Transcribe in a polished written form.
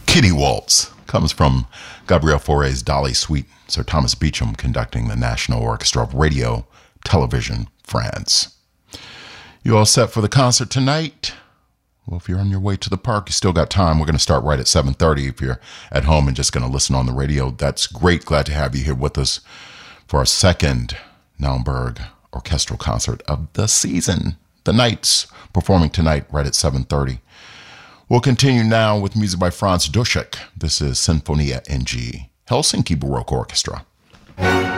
Kitty Waltz comes from Gabriel Fauré's Dolly Suite, Sir Thomas Beecham conducting the National Orchestra of Radio, Television, France. You all set for the concert tonight? Well, if you're on your way to the park, you still got time. We're going to start right at 7:30. If you're at home and just going to listen on the radio, that's great. Glad to have you here with us for our second Naumburg orchestral concert of the season. The Knights performing tonight right at 7:30. We'll continue now with music by Franz Duszek. This is Sinfonia in G, Helsinki Baroque Orchestra.